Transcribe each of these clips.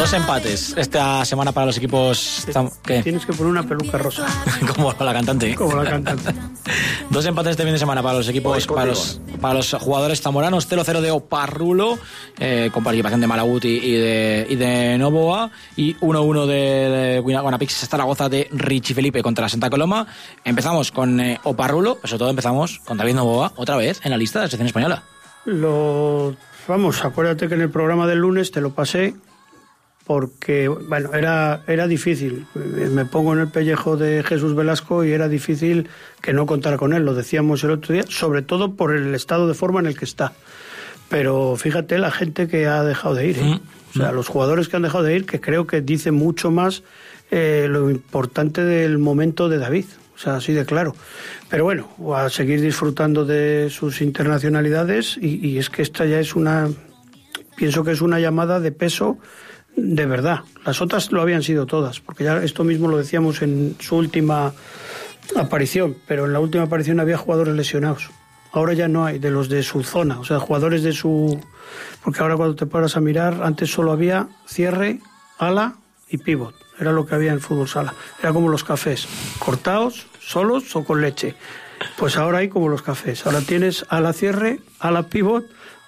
2 empates esta semana para los equipos. ¿Qué? Tienes que poner una peluca rosa. Como la cantante. Como la cantante. 2 empates este fin de semana para los equipos, para los jugadores zamoranos. 0-0 de Oparrulo, con participación de Malagut y de Novoa, y 1-1 de Guanapix Zaragoza de Richie Felipe contra Santa Coloma. Empezamos con Oparrulo, pero sobre todo empezamos con David Novoa, otra vez en la lista de la selección española. Vamos, acuérdate que en el programa del lunes te lo pasé, porque, bueno, era difícil. Me pongo en el pellejo de Jesús Velasco y era difícil que no contara con él, lo decíamos el otro día, sobre todo por el estado de forma en el que está. Pero fíjate la gente que ha dejado de ir, ¿eh? O sea, los jugadores que han dejado de ir, que creo que dice mucho más lo importante del momento de David. O sea, así de claro. Pero bueno, a seguir disfrutando de sus internacionalidades, y es que esta ya es pienso que es una llamada de peso de verdad. Las otras lo habían sido todas, porque ya esto mismo lo decíamos en su última aparición, pero en la última aparición había jugadores lesionados. Ahora ya no hay, de los de su zona, o sea, jugadores de su... Porque ahora cuando te paras a mirar, antes solo había cierre, ala y pívot. Era lo que había en fútbol sala. Era como los cafés, cortados, solos o con leche. Pues ahora hay como los cafés. Ahora tienes ala cierre, ala pívot,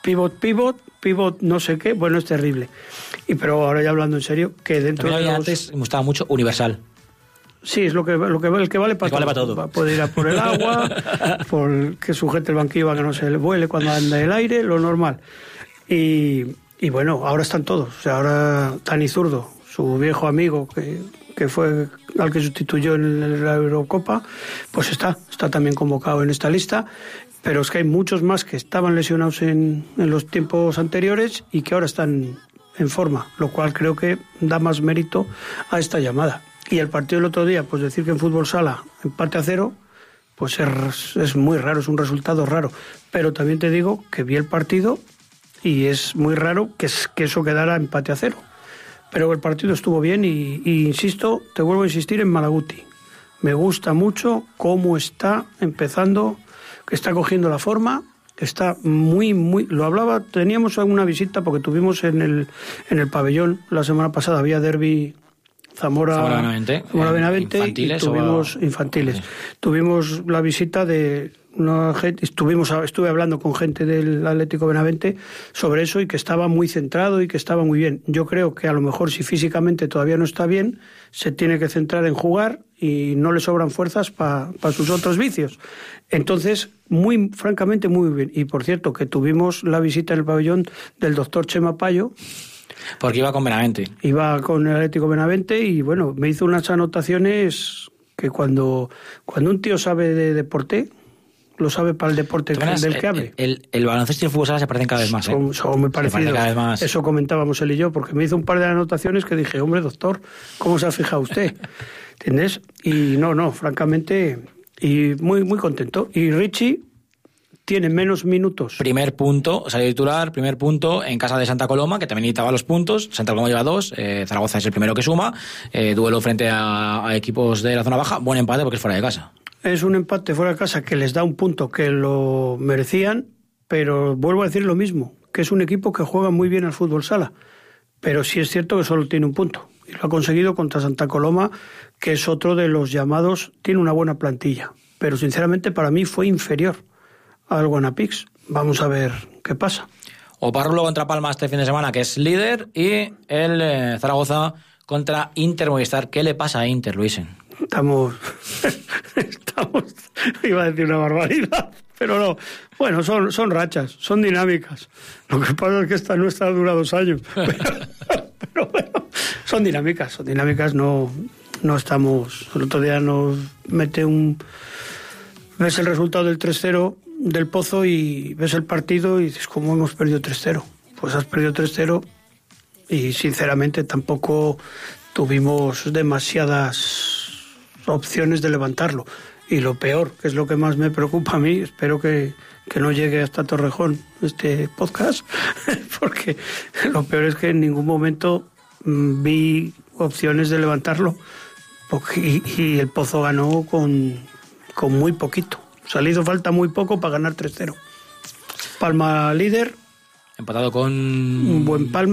pívot no sé qué. Bueno, es terrible. Pero ahora ya hablando en serio, que dentro de antes me gustaba mucho universal. Sí, es el que vale para todo. Puede ir a por el agua, por que sujete el banquillo para que no se le vuele cuando anda el aire, lo normal. Y bueno, ahora están todos. O sea, ahora Dani Zurdo, su viejo amigo que fue al que sustituyó en la Eurocopa, pues está también convocado en esta lista. Pero es que hay muchos más que estaban lesionados en los tiempos anteriores y que ahora están en forma, lo cual creo que da más mérito a esta llamada. Y el partido del otro día, pues decir que en fútbol sala empate a 0, pues es muy raro, es un resultado raro. Pero también te digo que vi el partido y es muy raro que eso quedara empate a 0. Pero el partido estuvo bien y insisto, te vuelvo a insistir en Malaguti. Me gusta mucho cómo está empezando, que está cogiendo la forma, está muy, lo hablaba, teníamos alguna visita porque tuvimos en el pabellón la semana pasada, había derbi Zamora Benavente y tuvimos infantiles. Sí. Tuvimos la visita de una gente, estuve hablando con gente del Atlético Benavente sobre eso y que estaba muy centrado y que estaba muy bien. Yo creo que a lo mejor si físicamente todavía no está bien, se tiene que centrar en jugar y no le sobran fuerzas para sus otros vicios. Entonces, francamente, muy bien. Y por cierto, que tuvimos la visita en el pabellón del doctor Chema Payo. Porque iba con Benavente. Iba con el Atlético Benavente y bueno, me hizo unas anotaciones que cuando un tío sabe de deporte, lo sabe para el deporte del que hable. El baloncesto y el fútbol sala se parecen cada vez más. Son muy parecidos. Cada vez más. Eso comentábamos él y yo, porque me hizo un par de anotaciones que dije, hombre, doctor, ¿cómo se ha fijado usted? ¿Entiendes? Y no, francamente, y muy, muy contento. Y Richie tiene menos minutos. Primer punto, salió titular, primer punto en casa de Santa Coloma, que también necesitaba los puntos. Santa Coloma lleva 2, Zaragoza es el primero que suma. Duelo frente a equipos de la zona baja. Buen empate porque es fuera de casa. Es un empate fuera de casa que les da un punto que lo merecían, pero vuelvo a decir lo mismo, que es un equipo que juega muy bien al fútbol sala. Pero sí es cierto que solo tiene un punto. Y lo ha conseguido contra Santa Coloma, que es otro de los llamados, tiene una buena plantilla. Pero sinceramente para mí fue inferior al Guanapix. Vamos a ver qué pasa. Oparrulo contra Palma este fin de semana, que es líder, y el Zaragoza contra Inter Movistar. ¿Qué le pasa a Inter, Luisen? Estamos, iba a decir una barbaridad, pero no. Bueno, son rachas, son dinámicas. Lo que pasa es que esta nuestra dura 2 años. Pero bueno, son dinámicas, no estamos... El otro día nos mete ves el resultado del 3-0 del Pozo y ves el partido y dices, ¿cómo hemos perdido 3-0? Pues has perdido 3-0 y sinceramente tampoco tuvimos demasiadas opciones de levantarlo. Y lo peor, que es lo que más me preocupa a mí, espero que no llegue hasta Torrejón este podcast, porque lo peor es que en ningún momento vi opciones de levantarlo, y el Pozo ganó con muy poquito. O sea, le hizo falta muy poco para ganar 3-0. Palma líder. Empatado con... Un buen Palma,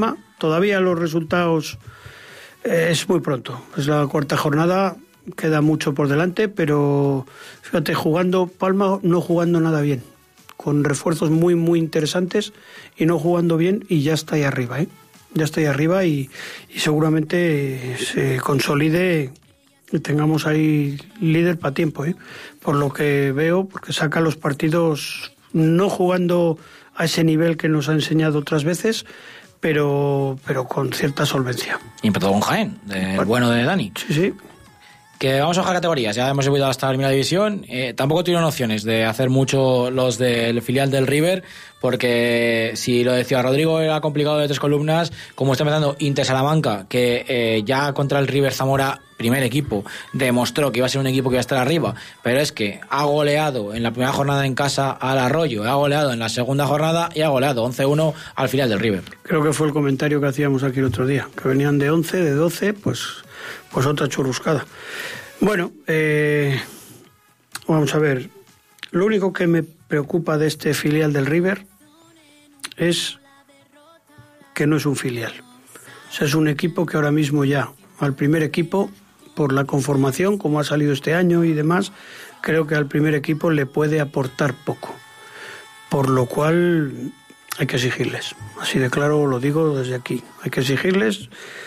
todavía los resultados es muy pronto. Es la cuarta jornada, queda mucho por delante, pero fíjate, jugando Palma, no jugando nada bien, con refuerzos muy, muy interesantes y no jugando bien, y ya está ahí arriba, Ya está ahí arriba y seguramente se consolide y tengamos ahí líder para tiempo, por lo que veo, porque saca los partidos no jugando a ese nivel que nos ha enseñado otras veces, pero con cierta solvencia. Y empezó con Jaén, el bueno de Dani. Sí. Que vamos a bajar categorías, ya hemos subido hasta la primera división. Tampoco tuvieron opciones de hacer mucho los del filial del River, porque si lo decía Rodrigo era complicado de 3 columnas, como está empezando Inter Salamanca, que ya contra el River Zamora, primer equipo, demostró que iba a ser un equipo que iba a estar arriba, pero es que ha goleado en la primera jornada en casa al Arroyo, ha goleado en la segunda jornada y ha goleado 11-1 al filial del River. Creo que fue el comentario que hacíamos aquí el otro día, que venían de 11, de 12, pues otra churruscada. Bueno, vamos a ver. Lo único que me preocupa de este filial del River es que no es un filial. O sea, es un equipo que ahora mismo ya, al primer equipo, por la conformación, como ha salido este año y demás, creo que al primer equipo le puede aportar poco. Por lo cual hay que exigirles. Así de claro lo digo desde aquí. Hay que exigirles.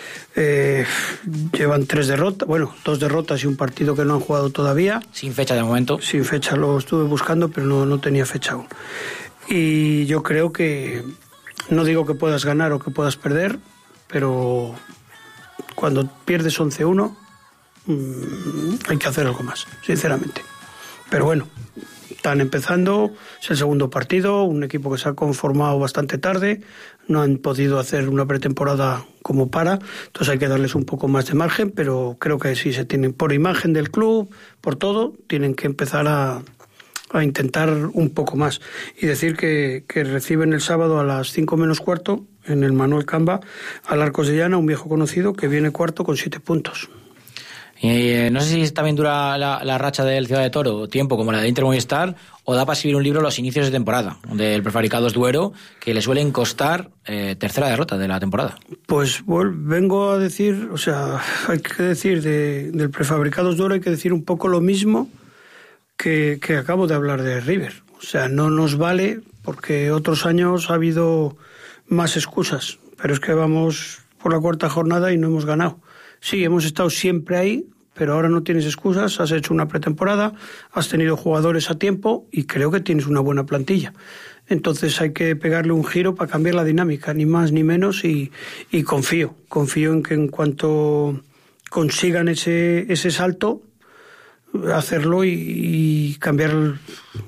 Llevan 3 derrotas, 2 derrotas y un partido que no han jugado todavía. Sin fecha de momento. Sin fecha, lo estuve buscando, pero no tenía fecha aún. Y yo creo que, no digo que puedas ganar o que puedas perder, pero cuando pierdes 11-1, hay que hacer algo más, sinceramente. Pero bueno, están empezando, es el segundo partido, un equipo que se ha conformado bastante tarde, no han podido hacer una pretemporada como entonces hay que darles un poco más de margen, pero creo que sí se tienen, por imagen del club, por todo, tienen que empezar a intentar un poco más. Y decir que reciben el sábado a las 5 menos cuarto en el Manuel Camba al Arcos de Llana, un viejo conocido que viene cuarto con 7 puntos. Y no sé si también dura la racha del Ciudad de Toro tiempo como la de Inter Movistar, o da para escribir un libro los inicios de temporada del Prefabricados Duero, que le suelen costar tercera derrota de la temporada. Pues vengo a decir, o sea, hay que decir del Prefabricados Duero, hay que decir un poco lo mismo que acabo de hablar de River. O sea, no nos vale, porque otros años ha habido más excusas, pero es que vamos por la cuarta jornada y no hemos ganado. Sí, hemos estado siempre ahí, pero ahora no tienes excusas, has hecho una pretemporada, has tenido jugadores a tiempo y creo que tienes una buena plantilla. Entonces hay que pegarle un giro para cambiar la dinámica, ni más ni menos, y confío en que en cuanto consigan ese salto, hacerlo y cambiar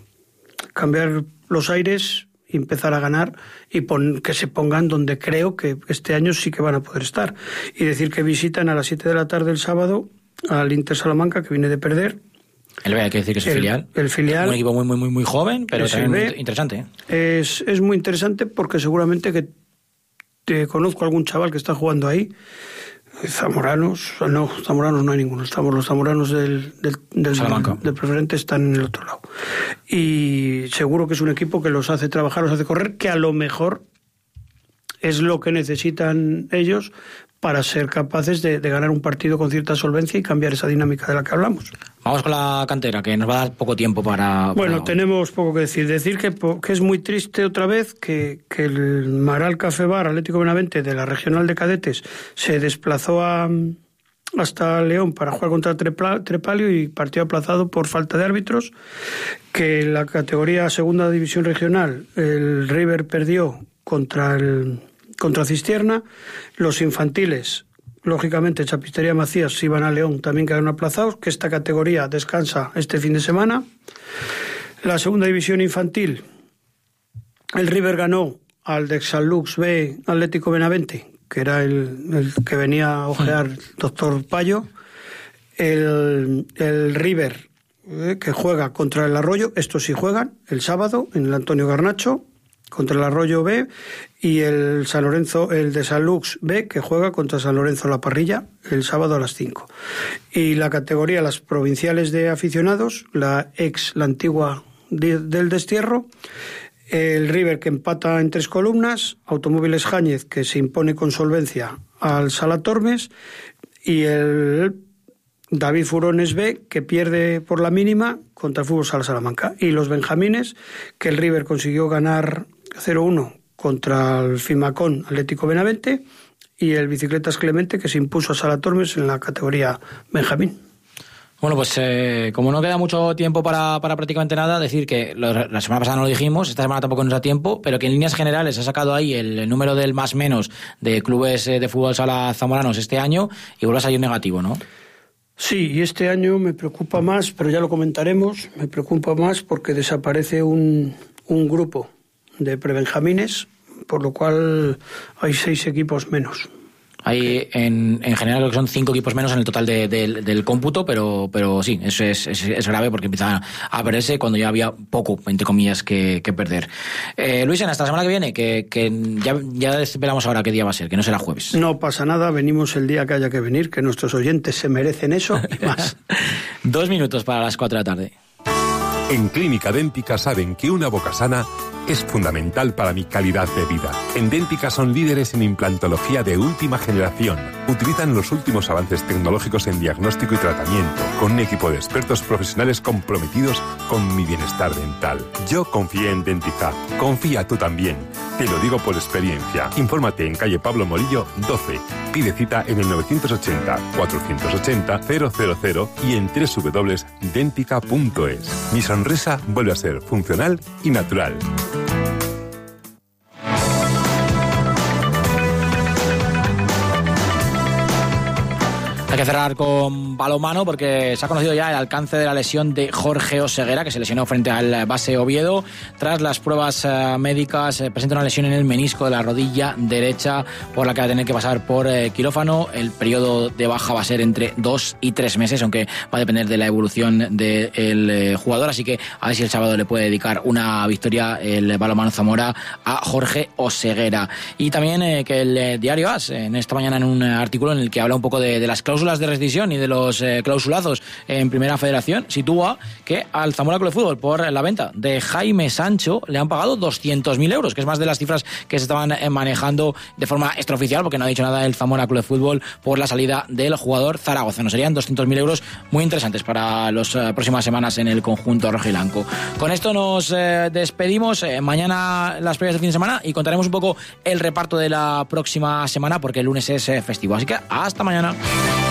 los aires y empezar a ganar y que se pongan donde creo que este año sí que van a poder estar. Y decir que visitan a las 7 de la tarde el sábado al Inter Salamanca, que viene de perder. Hay que decir que es el filial. El filial. Un equipo muy, muy, muy, muy joven, pero también muy interesante. Es muy interesante porque seguramente que te conozco algún chaval que está jugando ahí. Zamoranos no hay ninguno. Los zamoranos del preferente están en el otro lado. Y seguro que es un equipo que los hace trabajar, los hace correr, que a lo mejor es lo que necesitan ellos para ser capaces de ganar un partido con cierta solvencia y cambiar esa dinámica de la que hablamos. Vamos con la cantera, que nos va a dar poco tiempo para... Bueno, tenemos poco que decir. Decir que es muy triste otra vez que el Maral Café Bar Atlético Benavente de la Regional de Cadetes se desplazó hasta León para jugar contra Trepalio y partido aplazado por falta de árbitros. Que en la categoría Segunda División Regional el River perdió contra Cistierna. Los infantiles, lógicamente, Chapistería Macías iban a León, también quedaron aplazados, que esta categoría descansa este fin de semana. La segunda división infantil, el River ganó al Dexalux B Atlético Benavente, que era el que venía a ojear el doctor Payo. El River, que juega contra el Arroyo, estos sí juegan, el sábado, en el Antonio Garnacho, contra el Arroyo B, y el San Lorenzo, el de San Lux B, que juega contra San Lorenzo La Parrilla el sábado a las 5. Y la categoría, las provinciales de aficionados, la antigua del Destierro, El River, que empata en 3 columnas, Automóviles Jáñez, que se impone con solvencia al Sala Tormes, y el David Furones B, que pierde por la mínima contra el Fútbol Sala Salamanca. Y los Benjamines, que el River consiguió ganar 0-1 contra el Fimacón Atlético Benavente, y el Bicicletas Clemente, que se impuso a Sala Tormes en la categoría Benjamín. Bueno, pues como no queda mucho tiempo para prácticamente nada, decir que la semana pasada no lo dijimos, esta semana tampoco nos da tiempo, pero que en líneas generales ha sacado ahí el número del más menos de clubes de fútbol sala zamoranos este año y vuelve a salir negativo, ¿no? Sí, y este año me preocupa más, pero ya lo comentaremos, me preocupa más porque desaparece un grupo de prebenjamines, por lo cual hay 6 equipos menos. Hay en general creo que son 5 equipos menos en el total del cómputo, pero sí, eso es grave porque empieza a perderse cuando ya había poco, entre comillas, que perder. Luis, hasta la semana que viene, que ya esperamos ahora qué día va a ser, que no será jueves. No pasa nada, venimos el día que haya que venir, que nuestros oyentes se merecen eso y más. 2 minutos para las 4 de la tarde. En Clínica Dẹ́ntica saben que una boca sana es fundamental para mi calidad de vida. En Dẹ́ntica son líderes en implantología de última generación. Utilizan los últimos avances tecnológicos en diagnóstico y tratamiento, con un equipo de expertos profesionales comprometidos con mi bienestar dental. Yo confié en Dẹ́ntica. Confía tú también. Te lo digo por experiencia. Infórmate en calle Pablo Morillo 12. Pide cita en el 980-480-000 y en www.dentica.es. Mi sonrisa vuelve a ser funcional y natural. Hay que cerrar con balonmano porque se ha conocido ya el alcance de la lesión de Jorge Oseguera, que se lesionó frente al Base Oviedo. Tras las pruebas médicas, presenta una lesión en el menisco de la rodilla derecha, por la que va a tener que pasar por quirófano. El periodo de baja va a ser entre 2 y 3 meses, aunque va a depender de la evolución del jugador. Así que a ver si el sábado le puede dedicar una victoria el balonmano Zamora a Jorge Oseguera. Y también que el diario AS, en esta mañana en un artículo en el que habla un poco de las cláusulas de rescisión y de los clausulazos en Primera Federación, sitúa que al Zamora Club de Fútbol, por la venta de Jaime Sancho, le han pagado 200.000 euros, que es más de las cifras que se estaban manejando de forma extraoficial, porque no ha dicho nada el Zamora Club de Fútbol por la salida del jugador zaragozano. Serían 200.000 euros muy interesantes para las próximas semanas en el conjunto rojiblanco. Con esto nos despedimos. Mañana las previas de fin de semana y contaremos un poco el reparto de la próxima semana, porque el lunes es festivo. Así que hasta mañana.